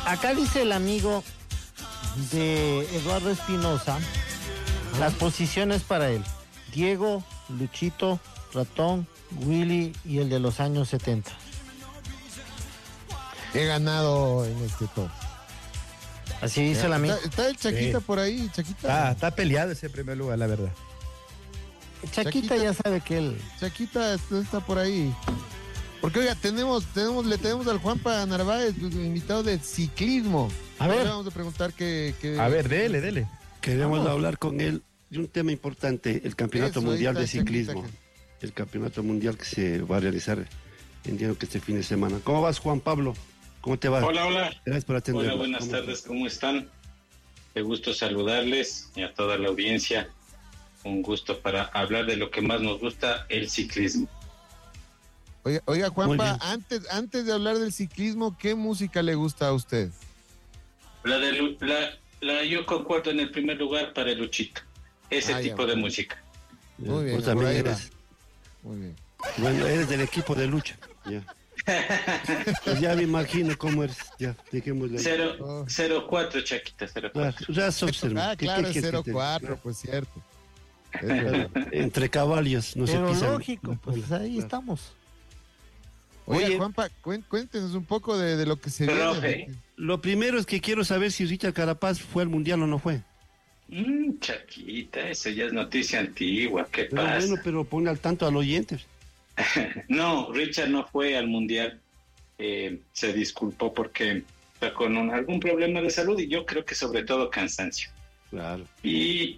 Acá dice el amigo de Eduardo Espinosa las posiciones para él: Diego, Luchito, Ratón, Willy y el de los años 70. He ganado en este top. Así dice el amigo. Está el Chaquita por ahí, Chaquita. Está peleado ese primer lugar, la verdad. Chaquita ya sabe que él. Chaquita está por ahí. Porque oiga, le tenemos al Juanpa Narváez, invitado de ciclismo. A ver. Le vamos a preguntar que... A ver, dele. Queremos hablar con él de un tema importante, el Campeonato Eso, Mundial de Chaquita, Ciclismo. El Campeonato Mundial que se va a realizar, entiendo que este fin de semana. ¿Cómo vas, Juan Pablo? ¿Cómo te va? Hola. Gracias por atendernos. Hola, buenas tardes, ¿cómo están? Qué gusto saludarles y a toda la audiencia. Un gusto para hablar de lo que más nos gusta, el ciclismo. Oiga, Juanpa, antes de hablar del ciclismo, ¿qué música le gusta a usted? Yo concuerdo en el primer lugar para el Luchito. Ese tipo de música. Muy bien, Vos también por ahí eres. va. Muy bien. Bueno, eres del equipo de lucha. Ya. Pues ya me imagino cómo eres. Ya, dejémosle. 04, Chaquita, 04. Ya observa. Ah, claro, es 04, pues cierto. Es verdad. Entre caballos, no se Pero pisan. lógico, pues ahí estamos. Oye, Juanpa, cuéntenos un poco de lo que se viene. Lo primero es que quiero saber si Richard Carapaz fue al Mundial o no fue. Chaquita, eso ya es noticia antigua, ¿qué Pero pasa? bueno, pero pone al tanto al oyente. No, Richard no fue al Mundial. Se disculpó porque está con algún problema de salud y yo creo que sobre todo cansancio. Claro. Y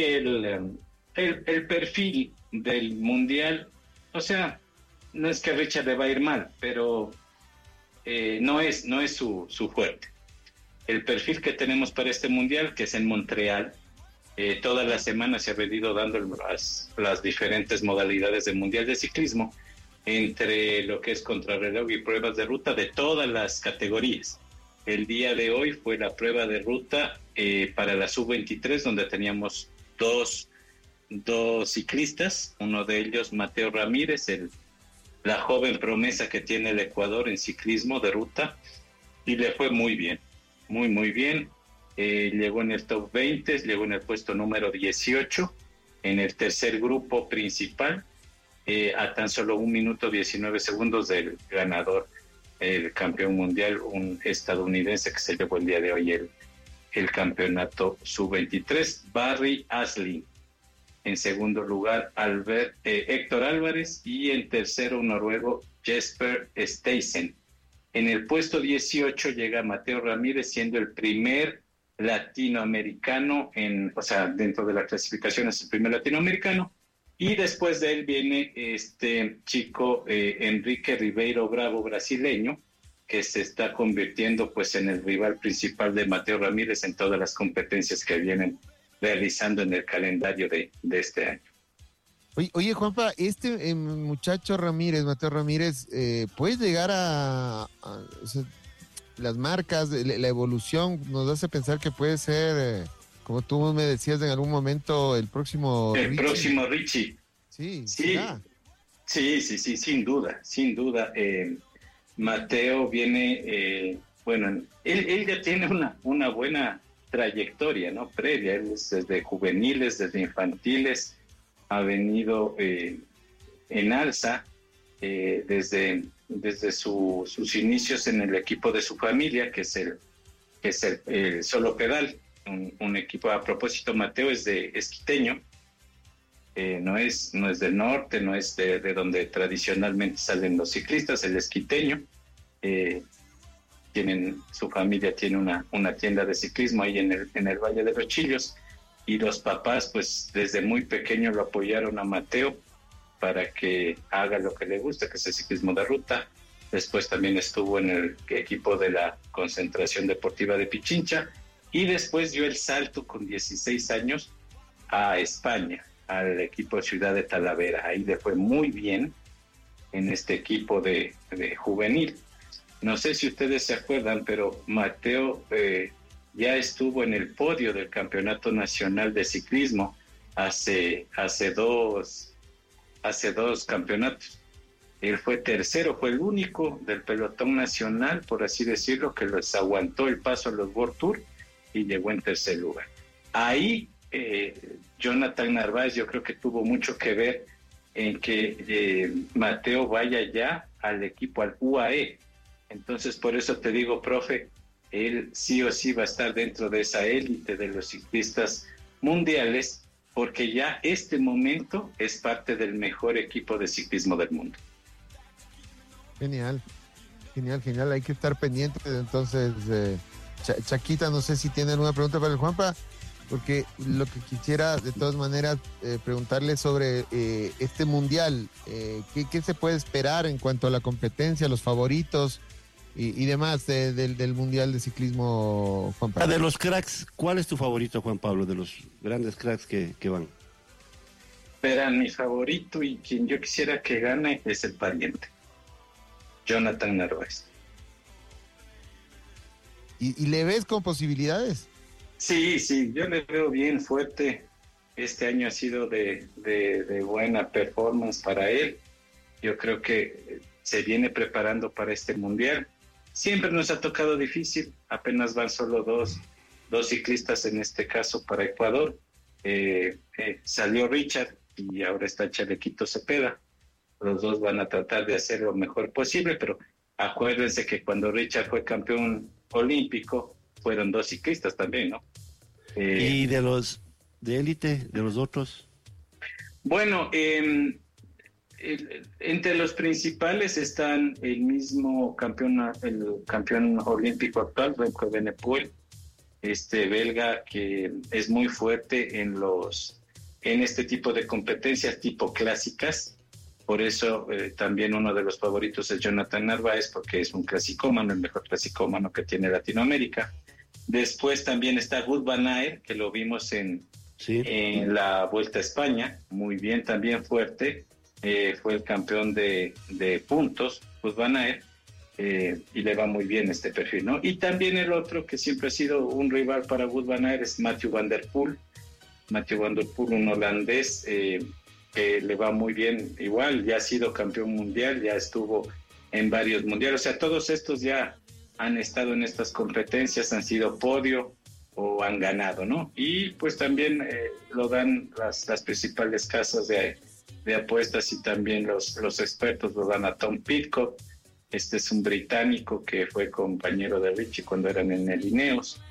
el perfil del Mundial, o sea, no es que a Richard le va a ir mal, pero no es su fuerte. El perfil que tenemos para este Mundial, que es en Montreal, toda la semana se ha venido dando las diferentes modalidades del Mundial de Ciclismo, entre lo que es contrarreloj y pruebas de ruta de todas las categorías. El día de hoy fue la prueba de ruta para la sub-23, donde teníamos dos ciclistas, uno de ellos Mateo Ramírez, la joven promesa que tiene el Ecuador en ciclismo de ruta, y le fue muy bien, muy bien. Llegó en el top 20, llegó en el puesto número 18, en el tercer grupo principal, a tan solo 1 minuto 19 segundos del ganador, el campeón mundial, un estadounidense que se llevó el día de hoy el campeonato sub-23, Barry Asling. En segundo lugar, Héctor Álvarez, y en tercero, un noruego, Jesper Staysen. En el puesto 18 llega Mateo Ramírez, siendo el primer latinoamericano, dentro de la clasificación es el primer latinoamericano, y después de él viene este chico Enrique Ribeiro Bravo, brasileño, que se está convirtiendo pues en el rival principal de Mateo Ramírez en todas las competencias que vienen realizando en el calendario de este año. Oye, Juanpa, este muchacho Ramírez, Mateo Ramírez, ¿puede llegar a las marcas, la evolución nos hace pensar que puede ser, como tú me decías en algún momento, el próximo Richie? Próximo Richie. Sí, sin duda. Mateo viene, él ya tiene una buena trayectoria, ¿no? Previa, él es desde juveniles, desde infantiles, ha venido en alza desde sus inicios en el equipo de su familia, que es el Solo Pedal, un equipo. A propósito, Mateo es de Esquiteño, no es del norte, no es de donde tradicionalmente salen los ciclistas, el Esquiteño. Su familia tiene una tienda de ciclismo ahí en el Valle de los Chillos, y los papás pues desde muy pequeño lo apoyaron a Mateo para que haga lo que le gusta, que es el ciclismo de ruta. Después también estuvo en el equipo de la Concentración Deportiva de Pichincha, y después dio el salto con 16 años a España, al equipo de Ciudad de Talavera. Ahí le fue muy bien en este equipo de juvenil. No sé si ustedes se acuerdan, pero Mateo ya estuvo en el podio del Campeonato Nacional de Ciclismo hace dos campeonatos. Él fue tercero, fue el único del pelotón nacional, por así decirlo, que les aguantó el paso a los World Tour y llegó en tercer lugar. Ahí Jonathan Narváez yo creo que tuvo mucho que ver en que Mateo vaya ya al equipo, al UAE. Entonces, por eso te digo, profe, él sí o sí va a estar dentro de esa élite de los ciclistas mundiales, porque ya este momento es parte del mejor equipo de ciclismo del mundo. Genial, genial, genial. Hay que estar pendientes. Entonces, Chaquita, no sé si tienen una pregunta para el Juanpa, porque lo que quisiera de todas maneras preguntarle sobre este mundial, ¿qué se puede esperar en cuanto a la competencia, los favoritos y demás del mundial de ciclismo, Juanpa? De los cracks, ¿cuál es tu favorito, Juan Pablo, de los grandes cracks que van? Verán, mi favorito y quien yo quisiera que gane es el pariente, Jonathan Narváez. ¿Y le ves con posibilidades? Sí, yo le veo bien fuerte. Este año ha sido de buena performance para él. Yo creo que se viene preparando para este mundial. Siempre nos ha tocado difícil, apenas van solo dos ciclistas en este caso para Ecuador. Salió Richard y ahora está Chalequito Cepeda. Los dos van a tratar de hacer lo mejor posible, pero acuérdense que cuando Richard fue campeón olímpico, fueron dos ciclistas también, ¿no? ¿Y de los de élite, de los otros? Bueno, entre los principales están el mismo el campeón olímpico actual, Remco Evenepoel, belga, que es muy fuerte en este tipo de competencias tipo clásicas. Por eso también uno de los favoritos es Jonathan Narváez, porque es un clasicómano, el mejor clasicómano que tiene Latinoamérica. Después también está Wout van Aert, que lo vimos en la Vuelta a España, muy bien, también fuerte. Fue el campeón de puntos, Wout van Aert, y le va muy bien este perfil, ¿no? Y también el otro que siempre ha sido un rival para Wout van Aert es Mathieu van der Poel. Mathieu van der Poel, un holandés, que le va muy bien, igual ya ha sido campeón mundial, ya estuvo en varios mundiales, o sea, todos estos ya han estado en estas competencias, han sido podio o han ganado, ¿no? Y pues también lo dan las principales casas de apuestas y también los expertos lo dan a Tom Pidcock. Este es un británico que fue compañero de Richie cuando eran en el Ineos,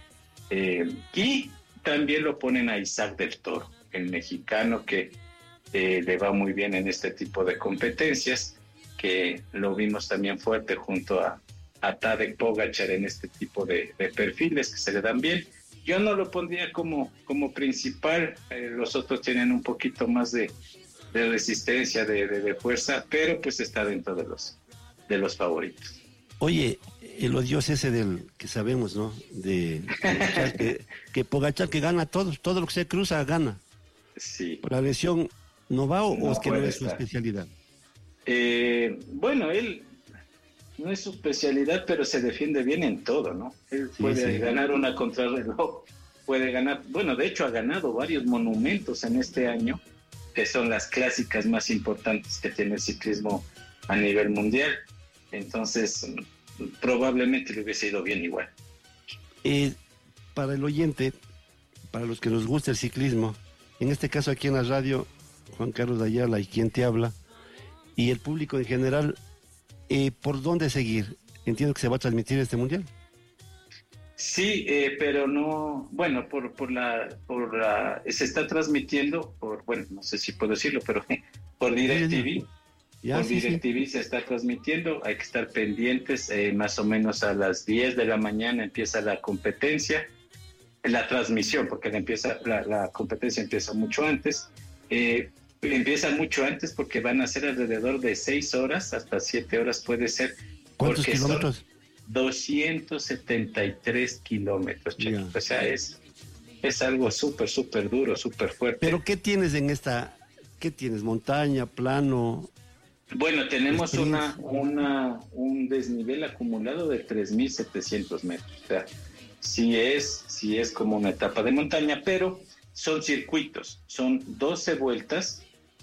y también lo ponen a Isaac del Toro, el mexicano que le va muy bien en este tipo de competencias, que lo vimos también fuerte junto a Tadej Pogačar en este tipo de perfiles que se le dan bien. Yo no lo pondría como principal, los otros tienen un poquito más de resistencia, de fuerza, pero pues está dentro de los favoritos. Oye, el odioso ese del que sabemos, ¿no? De Pogačar, que Pogačar que gana todo lo que se cruza gana. Sí. Por la lesión, ¿no va o es que no es su estar. especialidad? Bueno, él no es su especialidad, pero se defiende bien en todo, ¿no? Él puede ganar una contrarreloj, puede ganar, bueno, de hecho ha ganado varios monumentos en este año, que son las clásicas más importantes que tiene el ciclismo a nivel mundial. Entonces, probablemente le hubiese ido bien igual. Para el oyente, para los que nos gusta el ciclismo, en este caso aquí en la radio, Juan Carlos Ayala y quien te habla, y el público en general, ¿por dónde seguir? Entiendo que se va a transmitir este mundial. Sí, pero no, bueno, se está transmitiendo bueno, no sé si puedo decirlo, pero por DirecTV. Por DirecTV se está transmitiendo, hay que estar pendientes, más o menos a las 10 de la mañana empieza la competencia, la transmisión, porque la competencia empieza mucho antes. Empieza mucho antes porque van a ser alrededor de 6 horas, hasta 7 horas puede ser. ¿Cuántos kilómetros? 273 kilómetros, o sea, es algo súper duro, súper fuerte. ¿Pero qué tienes qué tienes? ¿Montaña, plano? Bueno, tenemos un desnivel acumulado de 3.700 metros, o sea, sí es como una etapa de montaña, pero son circuitos, son 12 vueltas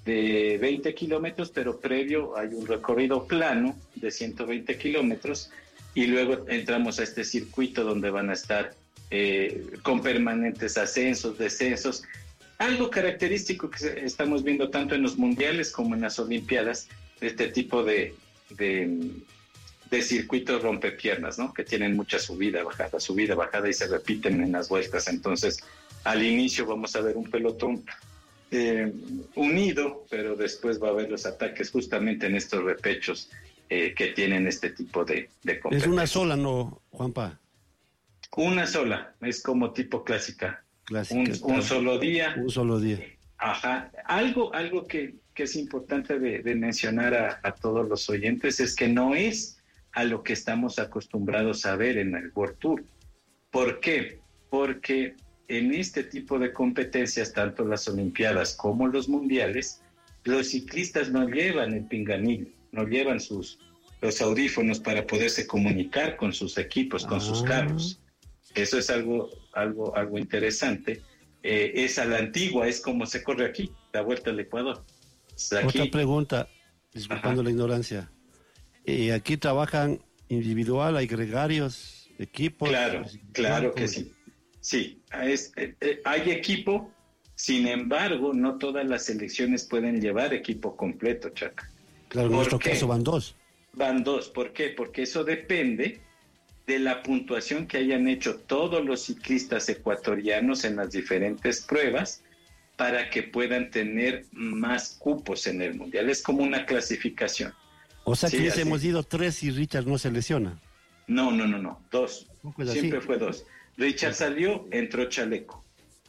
de 20 kilómetros, pero previo hay un recorrido plano de 120 kilómetros y luego entramos a este circuito donde van a estar con permanentes ascensos, descensos. Algo característico que estamos viendo tanto en los mundiales como en las Olimpiadas, este tipo de circuitos rompepiernas, ¿no? Que tienen mucha subida, bajada y se repiten en las vueltas. Entonces, al inicio vamos a ver un pelotón unido, pero después va a haber los ataques justamente en estos repechos que tienen este tipo de competencias. Es una sola, ¿no, Juanpa? Una sola, es como tipo clásica. Clásica, Un solo día. Un solo día. Ajá. Algo que es importante de mencionar a todos los oyentes es que no es a lo que estamos acostumbrados a ver en el World Tour. ¿Por qué? Porque en este tipo de competencias, tanto las Olimpiadas como los Mundiales, los ciclistas no llevan el pinganillo, no llevan los audífonos para poderse comunicar con sus equipos, con sus carros. Eso es algo interesante. Es a la antigua, es como se corre aquí, la Vuelta al Ecuador. Aquí, otra pregunta, disculpando la ignorancia. ¿Aquí trabajan individual, hay gregarios, equipos? Claro que sí. Sí, hay equipo, sin embargo, no todas las selecciones pueden llevar equipo completo, Chaca. Claro, en nuestro caso van dos. Van dos, ¿por qué? Porque eso depende de la puntuación que hayan hecho todos los ciclistas ecuatorianos en las diferentes pruebas para que puedan tener más cupos en el Mundial. Es como una clasificación. O sea que hemos ido 3 y Richard no se lesiona. No, 2. Pues siempre fue 2. Richard salió, entró Chaleco.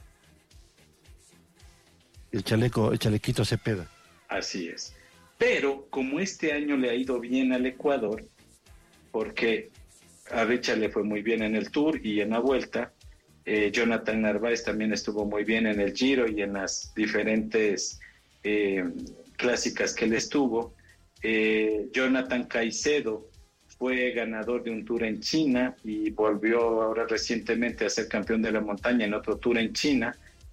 El chalequito Cepeda. Así es. Pero como este año le ha ido bien al Ecuador, porque a Richard le fue muy bien en el Tour y en la Vuelta, Jonathan Narváez también estuvo muy bien en el Giro y en las diferentes clásicas que él estuvo. Jonathan Caicedo fue ganador de un Tour en China y volvió ahora recientemente a ser campeón de la montaña en otro Tour en China.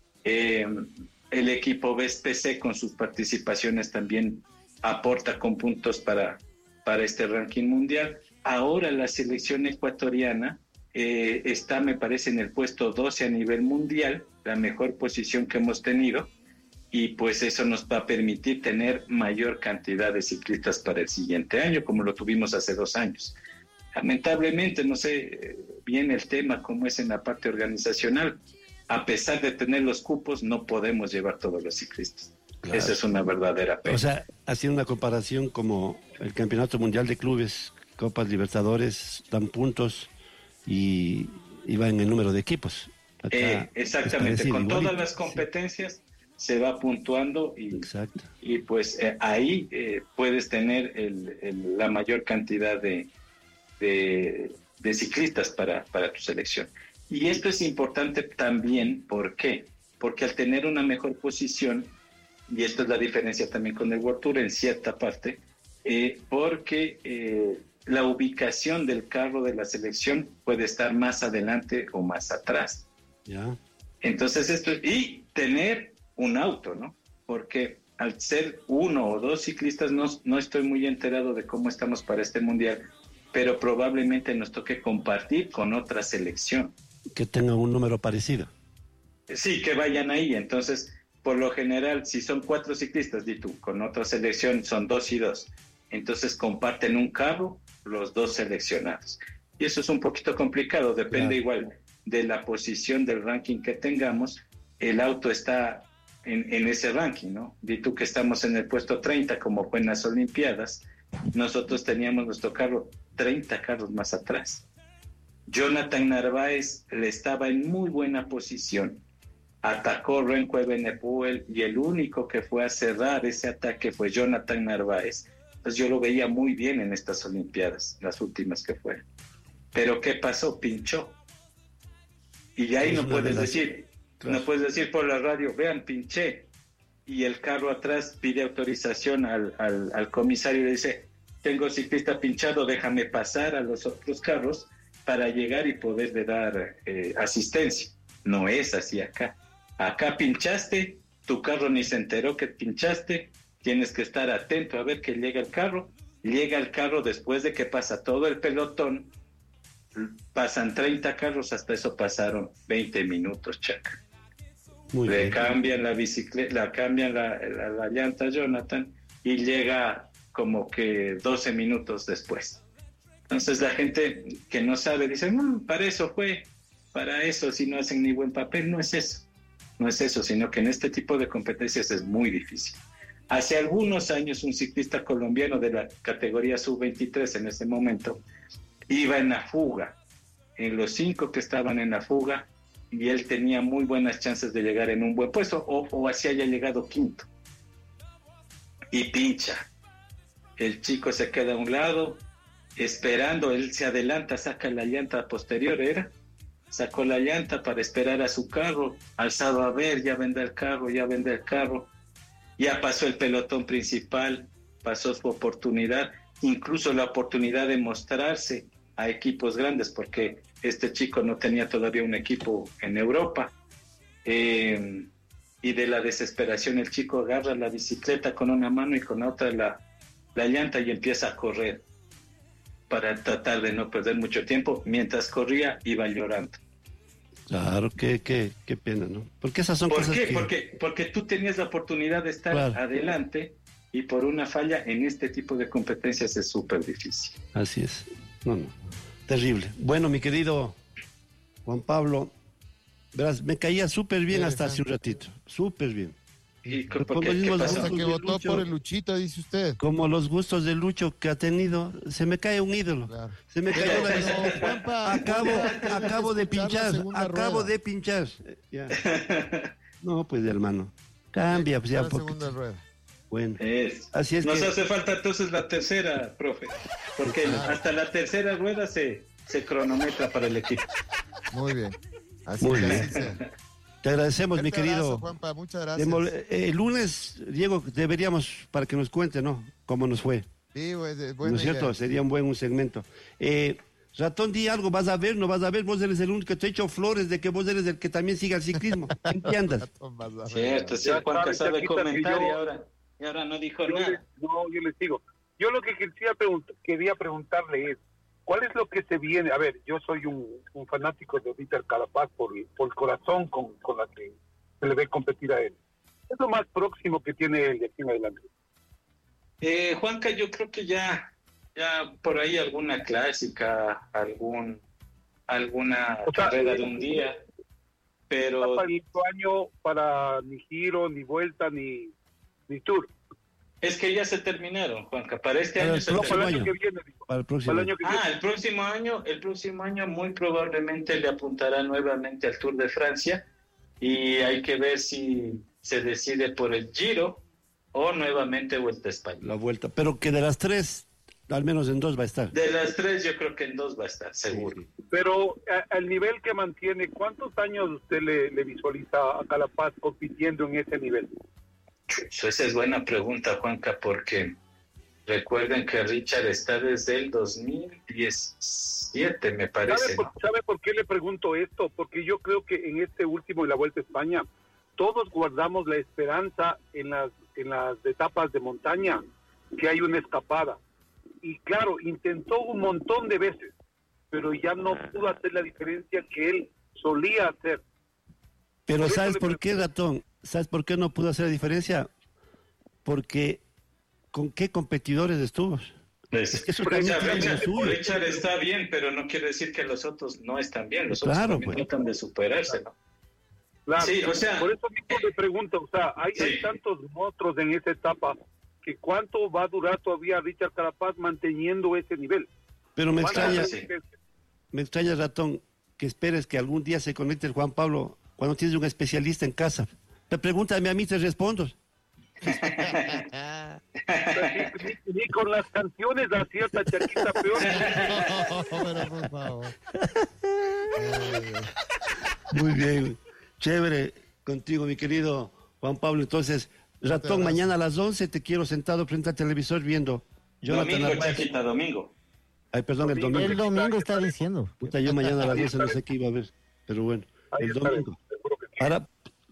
El equipo BSPC con sus participaciones también aporta con puntos para este ranking mundial. Ahora la selección ecuatoriana está, me parece, en el puesto 12 a nivel mundial, la mejor posición que hemos tenido, y pues eso nos va a permitir tener mayor cantidad de ciclistas para el siguiente año, como lo tuvimos hace 2 años. Lamentablemente, no sé bien el tema cómo es en la parte organizacional. A pesar de tener los cupos, no podemos llevar todos los ciclistas. Claro. Esa es una verdadera pena. O sea, haciendo una comparación como el Campeonato Mundial de Clubes, Copas Libertadores, dan puntos y va en el número de equipos. Exactamente, con igualito, todas las competencias se va puntuando y pues ahí puedes tener la mayor cantidad de ciclistas para tu selección. Y esto es importante también, ¿por qué? Porque al tener una mejor posición, y esto es la diferencia también con el World Tour en cierta parte, porque la ubicación del carro de la selección puede estar más adelante o más atrás. Ya. Entonces y tener un auto, ¿no? Porque al ser 1 o 2 ciclistas, no estoy muy enterado de cómo estamos para este mundial, pero probablemente nos toque compartir con otra selección. Que tengan un número parecido. Sí, que vayan ahí. Entonces, por lo general, si son 4 ciclistas, di tú, con otra selección son 2 y 2. Entonces comparten un carro los 2 seleccionados. Y eso es un poquito complicado, depende igual de la posición del ranking que tengamos. El auto está en ese ranking, ¿no? Di tú que estamos en el puesto 30, como fue en las Olimpiadas. Nosotros teníamos nuestro carro 30 carros más atrás. Jonathan Narváez le estaba en muy buena posición. Atacó Renko Evenepoel y el único que fue a cerrar ese ataque fue Jonathan Narváez. Entonces yo lo veía muy bien en estas Olimpiadas, las últimas que fueron. Pero ¿qué pasó? Pinchó. Y ahí no puedes decir, no puedes decir por la radio, vean, pinché. Y el carro atrás pide autorización al comisario y le dice, tengo ciclista pinchado, déjame pasar a los otros carros para llegar y poderle dar asistencia. No es así acá. Acá pinchaste, tu carro ni se enteró que pinchaste, tienes que estar atento a ver que llega el carro después de que pasa todo el pelotón, pasan 30 carros, hasta eso pasaron 20 minutos, Chaca. Muy Le bien. cambian la bicicleta, cambian la llanta a Jonathan y llega como que 12 minutos después. Entonces la gente que no sabe dice, para eso fue, para eso si no hacen ni buen papel, no es eso, sino que en este tipo de competencias es muy difícil. Hace algunos años un ciclista colombiano de la categoría sub-23 en ese momento iba en la fuga, en los 5 que estaban en la fuga, y él tenía muy buenas chances de llegar en un buen puesto, o así haya llegado quinto. Y pincha. El chico se queda a un lado, esperando, él se adelanta, saca la llanta posterior, sacó la llanta para esperar a su carro, alzado a ver, ya vende el carro, ya pasó el pelotón principal, pasó su oportunidad, incluso la oportunidad de mostrarse a equipos grandes, porque este chico no tenía todavía un equipo en Europa. Y de la desesperación el chico agarra la bicicleta con una mano y con la otra la llanta y empieza a correr para tratar de no perder mucho tiempo. Mientras corría iba llorando. Claro, qué pena, ¿no? Porque esas son ¿Por cosas qué? Porque tú tenías la oportunidad de estar adelante, y por una falla en este tipo de competencias es súper difícil. Así es. No. Terrible. Bueno, mi querido Juan Pablo, verás, me caía súper bien hasta hace un ratito. Súper bien. ¿Y Pero por como qué? ¿Qué mismos pasó? Hasta que de votó Lucho, por el Luchito, dice usted. como los gustos de Lucho que ha tenido, se me cae un ídolo. Claro. Se me cayó la Pero, Juanpa, acabo de escuchar la pinchar, segunda acabo rueda. de pinchar. Ya. No, pues hermano, cambia, pues ya La porque... segunda rueda. Bueno, Es. así es Nos que... hace falta entonces la tercera, profe, porque hasta la tercera rueda se cronometra para el equipo. Muy bien. Así Muy que bien. así sea. Te agradecemos, mi Fuerte abrazo, querido. Juanpa, muchas gracias. El lunes, Diego, deberíamos, para que nos cuente, ¿no? Cómo nos fue. Sí, pues, ¿No buena es cierto? idea. Sería un segmento. Ratón, di algo, vas a ver, no vas a ver, vos eres el único que te he hecho flores de que vos eres el que también sigue el ciclismo. ¿En qué andas? Cierto, sí, Ya Juanca sabes, sabe Chaquita, que comentar yo- y ahora no dijo Yo nada. yo les digo. Yo lo que quería preguntarle es, ¿cuál es lo que se viene? A ver, yo soy un fanático de Víctor Carapaz por el corazón con la que se le ve competir a él. Es lo más próximo que tiene él de aquí en adelante. Juanca, yo creo que ya por ahí alguna clásica, alguna O sea, carrera de un día, pero Para el año, para ni giro, ni vuelta, ni tour. es que ya se terminaron, Juanca. Para este Para año el se próximo Para el terminaron. año que viene, digo. Para el próximo. Para el año que viene. El próximo año muy probablemente le apuntará nuevamente al Tour de Francia, y hay que ver si se decide por el Giro o nuevamente Vuelta a España. La vuelta. Pero que de las tres, al menos en dos va a estar. De las tres yo creo que en dos va a estar, seguro. Pero al nivel que mantiene, ¿cuántos años usted le visualiza a Carapaz compitiendo en ese nivel? Esa es buena pregunta, Juanca, porque recuerden que Richard está desde el 2017, me parece, ¿no? ¿Sabe por qué le pregunto esto? Porque yo creo que en este último y la Vuelta a España, todos guardamos la esperanza en las etapas de montaña, que hay una escapada. Y claro, intentó un montón de veces, pero ya no pudo hacer la diferencia que él solía hacer. Pero Por eso ¿sabes le por qué, pregunto. Ratón? ¿Sabes por qué no pudo hacer la diferencia? Porque ¿con qué competidores estuvo? Pues, Eso también tiene lo suyo. Richard está bien, pero no quiere decir que los otros no están bien. Los otros Claro, también pues. tratan de superarse, ¿no? Claro, Sí, o sea, por eso mismo le pregunto, o sea, hay Sí. tantos monstruos en esa etapa, que cuánto va a durar todavía Richard Carapaz manteniendo ese nivel. Pero me ¿Cuánto extraña, sí. me extraña, Ratón, que esperes que algún día se conecte el Juan Pablo cuando tienes un especialista en casa. Pregúntame a mí, te respondo. Ni con las canciones acierta Chaquita peor. Pero por favor. Muy bien, chévere contigo, mi querido Juan Pablo. Entonces, Ratón, abrazo. mañana a las 11 te quiero sentado frente al televisor viendo Jonathan domingo, Narváez. Chaquita, domingo. Ay, perdón, el domingo. El domingo está diciendo. Puta, yo mañana a las 12 no sé qué iba a ver, pero bueno, Ahí el está, domingo. seguro que sí. Ahora,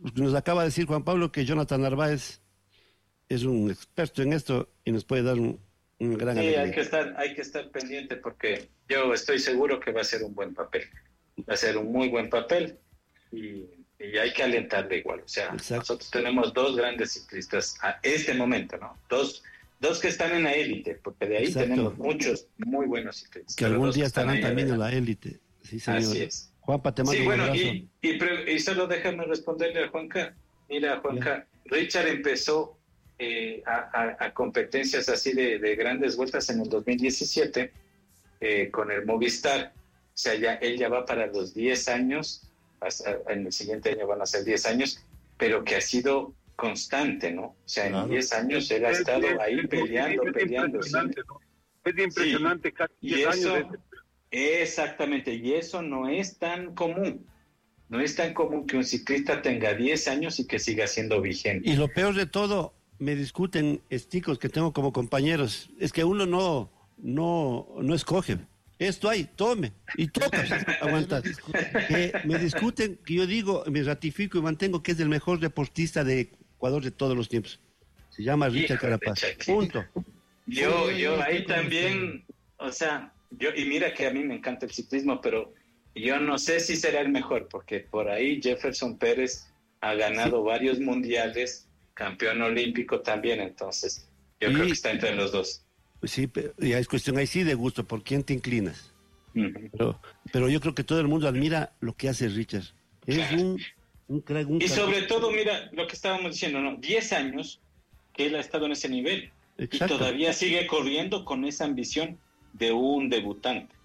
nos acaba de decir Juan Pablo que Jonathan Narváez es un experto en esto y nos puede dar un gran Sí, alegría. hay que estar pendiente porque yo estoy seguro que va a ser un buen papel. Va a ser un muy buen papel y hay que alentarle igual. O sea, Exacto. nosotros tenemos dos grandes ciclistas a este momento, ¿no? Dos que están en la élite, porque de ahí Exacto. tenemos muchos muy buenos ciclistas. Que pero algún dos día que están estarán ahí también en adelante. la élite. Sí, señor. Así es. Juanpa, te mando Sí, un bueno, abrazo. y solo déjame responderle a Juanca. Mira, Juanca, Richard empezó a competencias así de grandes vueltas en el 2017 con el Movistar. O sea, él ya va para los 10 años, en el siguiente año van a ser 10 años, pero que ha sido constante, ¿no? O sea, en 10 años él ha estado ahí peleando. Impresionante, ¿no? Es impresionante, Sí. casi Y 10 años. eso, exactamente, y eso no es tan común. No es tan común que un ciclista tenga 10 años y que siga siendo vigente. Y lo peor de todo, me discuten esticos que tengo como compañeros, es que uno no escoge. Esto hay, tome, y toca aguantar. Me discuten, que yo digo, me ratifico y mantengo que es el mejor deportista de Ecuador de todos los tiempos. Se llama Richard Híjole, Carapaz. Chucky. Punto. Yo Sí, ahí estoy con también, o sea, y mira que a mí me encanta el ciclismo, pero yo no sé si será el mejor, porque por ahí Jefferson Pérez ha ganado varios mundiales, campeón olímpico también, entonces yo creo que está entre los dos. Sí, ya es cuestión ahí sí de gusto, ¿por quién te inclinas? Ujú. Pero yo creo que todo el mundo admira lo que hace Richard. Es Claro. un crack, un Y crack. sobre todo, mira lo que estábamos diciendo, ¿no? 10 años que él ha estado en ese nivel. Exacto. Y todavía sigue corriendo con esa ambición de un debutante.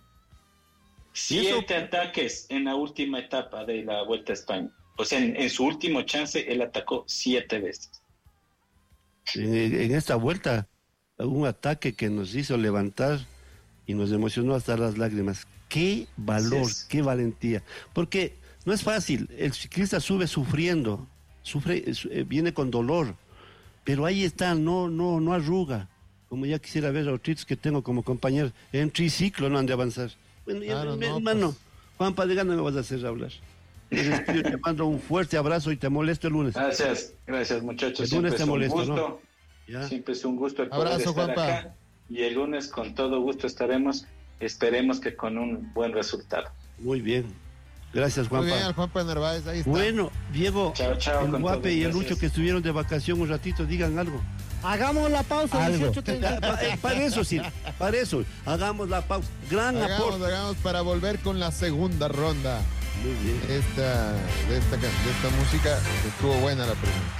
Y eso- 7 ataques en la última etapa de la Vuelta a España. O sea, en su último chance, él atacó 7 veces. En esta vuelta, un ataque que nos hizo levantar y nos emocionó hasta las lágrimas. Qué valor, Así es. qué valentía. Porque no es fácil, el ciclista sube sufriendo, viene con dolor, pero ahí está, no arruga. Como ya quisiera ver a otros que tengo como compañeros en triciclo, no han de avanzar. Bueno, Claro, no, hermano, pues. Juanpa, de gana me vas a hacer hablar. Te despido, te mando un fuerte abrazo y te molesto el lunes. Gracias muchachos. El lunes Siempre te es un molesto, gusto. ¿no? Ya. Siempre es un gusto el poder Abrazo, estar Juanpa. acá. Y el lunes con todo gusto estaremos. Esperemos que con un buen resultado. Muy bien. Gracias, Muy Juanpa. bien, al Juanpa Narváez, ahí está. Bueno, Diego, Chao, chao, el con Guape todo, y el gracias. Lucho que estuvieron de vacación un ratito, digan algo. Hagamos la pausa, Algo. 18:30. Para eso, sí, para eso. Hagamos la pausa. Gran aporte. Hagamos para volver con la segunda ronda Muy bien. de esta música. Estuvo buena la primera.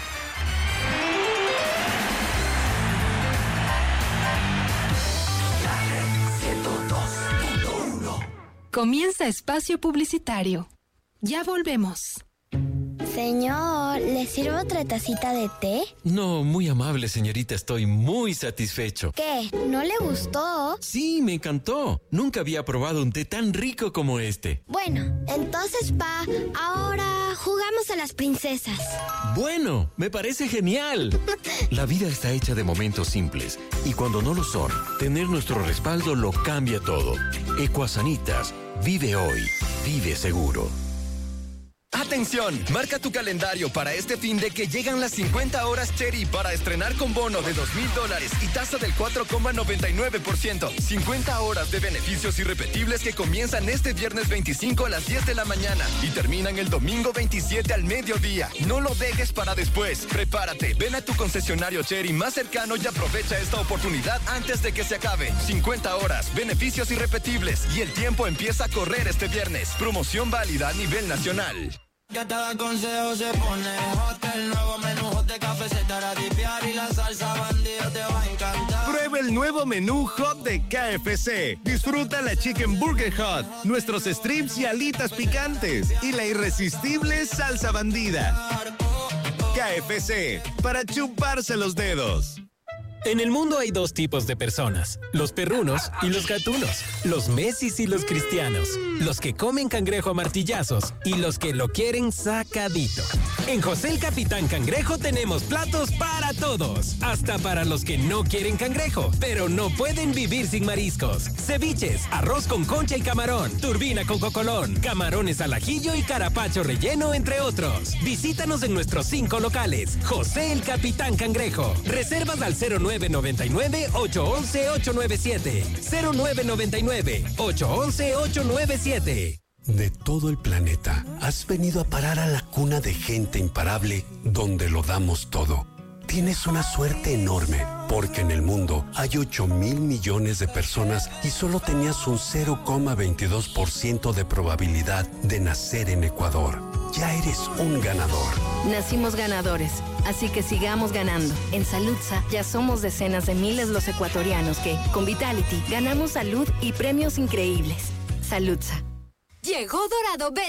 Comienza espacio publicitario. Ya volvemos. Señor, ¿le sirvo otra tacita de té? No, muy amable, señorita. Estoy muy satisfecho. ¿Qué? ¿No le gustó? Sí, me encantó. Nunca había probado un té tan rico como este. Bueno, entonces, ahora jugamos a las princesas. Bueno, me parece genial. La vida está hecha de momentos simples y cuando no lo son, tener nuestro respaldo lo cambia todo. Ecuasanitas, vive hoy, vive seguro. ¡Atención! Marca tu calendario para este fin de que llegan las 50 horas Cherry para estrenar con bono de $2,000 y tasa del 4,99%. 50 horas de beneficios irrepetibles que comienzan este viernes 25 a las 10 de la mañana y terminan el domingo 27 al mediodía. No lo dejes para después. Prepárate, ven a tu concesionario Cherry más cercano y aprovecha esta oportunidad antes de que se acabe. 50 horas, beneficios irrepetibles y el tiempo empieza a correr este viernes. Promoción válida a nivel nacional. Que cada consejo se pone hot, el nuevo menú hot de café se te hará dipear y la salsa bandido te va a encantar. Prueba el nuevo menú hot de KFC. Disfruta la Chicken Burger Hot, nuestros strips y alitas picantes y la irresistible salsa bandida. KFC, para chuparse los dedos. En el mundo hay dos tipos de personas, los perrunos y los gatunos, los Messis y los cristianos, los que comen cangrejo a martillazos y los que lo quieren sacadito. En José el Capitán Cangrejo tenemos platos para todos, hasta para los que no quieren cangrejo, pero no pueden vivir sin mariscos. Ceviches, arroz con concha y camarón, turbina con cocolón, camarones al ajillo y carapacho relleno, entre otros. Visítanos en nuestros 5 locales. José el Capitán Cangrejo. Reservas al 0999-811-897. 0999-811-897. De todo el planeta, has venido a parar a la cuna de gente imparable donde lo damos todo. Tienes una suerte enorme, porque en el mundo hay 8,000 millones de personas y solo tenías un 0,22% de probabilidad de nacer en Ecuador. Ya eres un ganador. Nacimos ganadores, así que sigamos ganando. En Saludsa ya somos decenas de miles los ecuatorianos que, con Vitality, ganamos salud y premios increíbles. Saludsa. Llegó Dorado Bet